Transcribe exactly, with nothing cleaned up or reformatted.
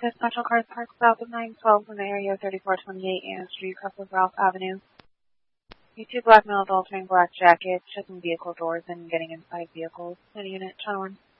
This Metro Cars parked south of nine twelve in the area of thirty-four twenty-eight Ann Street, across of Ralph Avenue. The two black males altering black jackets, checking vehicle doors and getting inside vehicles. City unit, Channel one.